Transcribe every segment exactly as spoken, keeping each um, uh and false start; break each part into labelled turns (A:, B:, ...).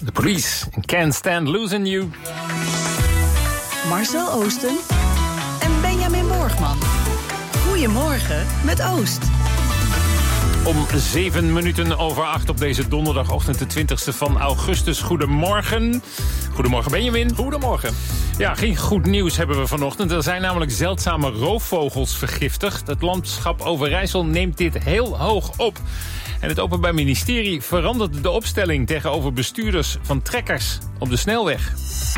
A: The Police, Can't Stand Losing You.
B: Marcel Oosten en Benjamin Borgman. Goedemorgen met Oost.
A: Om zeven minuten over acht op deze donderdagochtend, de twintigste van augustus. Goedemorgen. Goedemorgen Benjamin.
C: Goedemorgen.
A: Ja, geen goed nieuws hebben we vanochtend. Er zijn namelijk zeldzame roofvogels vergiftigd. Het landschap Overijssel neemt dit heel hoog op. En het Openbaar Ministerie verandert de opstelling tegenover bestuurders van trekkers op de snelweg.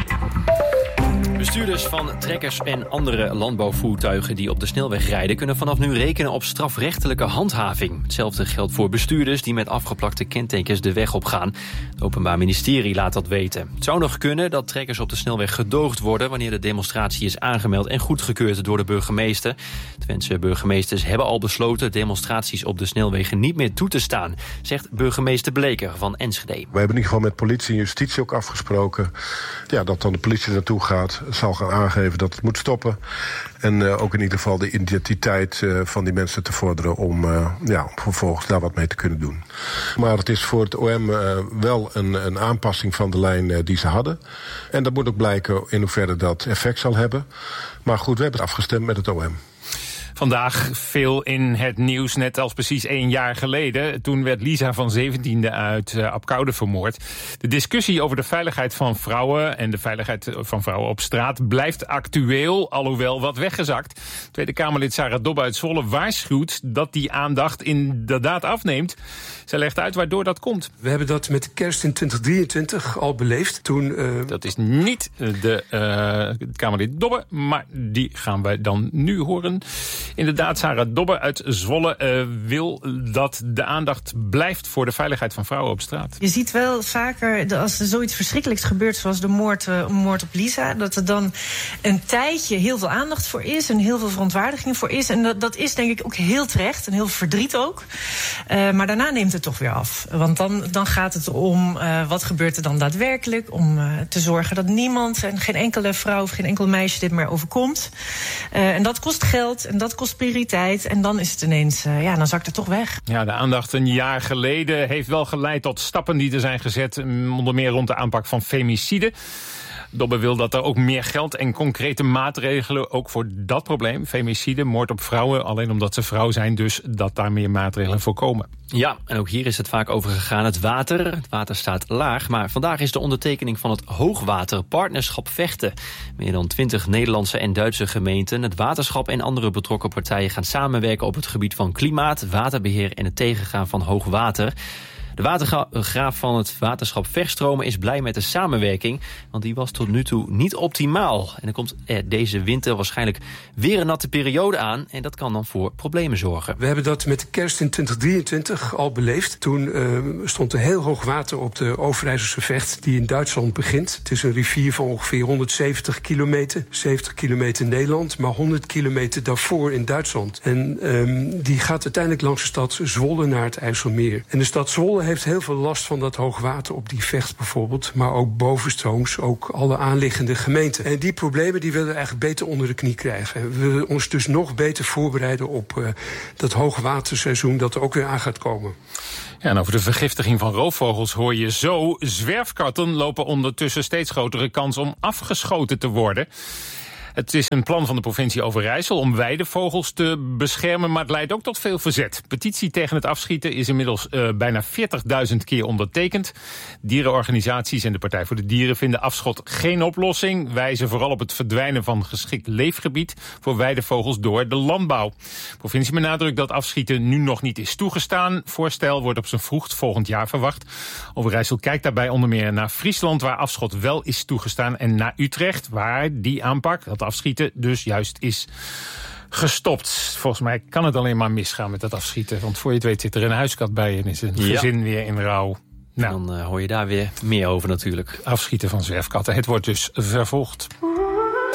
C: Bestuurders van trekkers en andere landbouwvoertuigen die op de snelweg rijden kunnen vanaf nu rekenen op strafrechtelijke handhaving. Hetzelfde geldt voor bestuurders die met afgeplakte kentekens de weg opgaan. Het Openbaar Ministerie laat dat weten. Het zou nog kunnen dat trekkers op de snelweg gedoogd worden wanneer de demonstratie is aangemeld en goedgekeurd door de burgemeester. Twentse burgemeesters hebben al besloten demonstraties op de snelwegen niet meer toe te staan, zegt burgemeester Bleker van Enschede.
D: We hebben in ieder geval met politie en justitie ook afgesproken ja, dat dan de politie naartoe gaat, zal gaan aangeven dat het moet stoppen. En uh, ook in ieder geval de identiteit uh, van die mensen te vorderen om uh, ja, vervolgens daar wat mee te kunnen doen. Maar het is voor het O M uh, wel een, een aanpassing van de lijn uh, die ze hadden. En dat moet ook blijken in hoeverre dat effect zal hebben. Maar goed, we hebben het afgestemd met het O M.
A: Vandaag veel in het nieuws, net als precies één jaar geleden. Toen werd Lisa van zeventien uit uh, Apkoude vermoord. De discussie over de veiligheid van vrouwen en de veiligheid van vrouwen op straat blijft actueel, alhoewel wat weggezakt. Tweede Kamerlid Sarah Dobbe uit Zwolle waarschuwt dat die aandacht inderdaad afneemt. Zij legt uit waardoor dat komt.
E: We hebben dat met de kerst in twintig drieëntwintig al beleefd. Toen, uh...
A: Dat is niet de uh, Kamerlid Dobbe, maar die gaan wij dan nu horen. Inderdaad, Sarah Dobbe uit Zwolle uh, wil dat de aandacht blijft voor de veiligheid van vrouwen op straat.
F: Je ziet wel vaker, als er zoiets verschrikkelijks gebeurt zoals de moord, uh, moord op Lisa, dat er dan een tijdje heel veel aandacht voor is en heel veel verontwaardiging voor is. En dat, dat is denk ik ook heel terecht en heel verdriet ook. Uh, maar daarna neemt het toch weer af. Want dan, dan gaat het om uh, wat gebeurt er dan daadwerkelijk, om uh, te zorgen dat niemand en geen enkele vrouw of geen enkel meisje dit meer overkomt. Uh, en dat kost geld en dat kost prioriteit. En dan is het ineens, uh, ja, dan zakt het toch weg.
A: Ja, de aandacht een jaar geleden heeft wel geleid tot stappen die er zijn gezet, onder meer rond de aanpak van femicide. Dobbe wil dat er ook meer geld en concrete maatregelen, ook voor dat probleem, femicide, moord op vrouwen, alleen omdat ze vrouw zijn, dus dat daar meer maatregelen voor komen.
C: Ja, en ook hier is het vaak over gegaan. Het water. Het water staat laag, maar vandaag is de ondertekening van het Hoogwaterpartnerschap Vechten. Meer dan twintig Nederlandse en Duitse gemeenten, het waterschap en andere betrokken partijen gaan samenwerken op het gebied van klimaat, waterbeheer en het tegengaan van hoogwater. De watergraaf van het waterschap Verstromen is blij met de samenwerking, want die was tot nu toe niet optimaal. En er komt er deze winter waarschijnlijk weer een natte periode aan en dat kan dan voor problemen zorgen.
E: We hebben dat met de kerst in twintig drieëntwintig al beleefd. Toen uh, stond er heel hoog water op de Overijsselse Vecht die in Duitsland begint. Het is een rivier van ongeveer honderdzeventig kilometer, zeventig kilometer in Nederland, maar honderd kilometer daarvoor in Duitsland. En um, die gaat uiteindelijk langs de stad Zwolle naar het IJsselmeer. En de stad Zwolle heeft heel veel last van dat hoogwater op die Vecht bijvoorbeeld, maar ook bovenstrooms, ook alle aanliggende gemeenten. En die problemen die willen we eigenlijk beter onder de knie krijgen. We willen ons dus nog beter voorbereiden op uh, dat hoogwaterseizoen dat er ook weer aan gaat komen.
A: Ja, en over de vergiftiging van roofvogels hoor je zo. Zwerfkatten lopen ondertussen steeds grotere kans om afgeschoten te worden. Het is een plan van de provincie Overijssel om weidevogels te beschermen, maar het leidt ook tot veel verzet. Petitie tegen het afschieten is inmiddels uh, bijna veertigduizend keer ondertekend. Dierenorganisaties en de Partij voor de Dieren vinden afschot geen oplossing, wijzen vooral op het verdwijnen van geschikt leefgebied voor weidevogels door de landbouw. De provincie benadrukt dat afschieten nu nog niet is toegestaan. Voorstel wordt op zijn vroegst volgend jaar verwacht. Overijssel kijkt daarbij onder meer naar Friesland, waar afschot wel is toegestaan, en naar Utrecht, waar die aanpak, dat afschieten, dus juist is gestopt. Volgens mij kan het alleen maar misgaan met dat afschieten. Want voor je het weet zit er een huiskat bij en is een gezin ja. weer in rouw.
C: Nou, dan uh, hoor je daar weer meer over natuurlijk.
A: Afschieten van zwerfkatten. Het wordt dus vervolgd.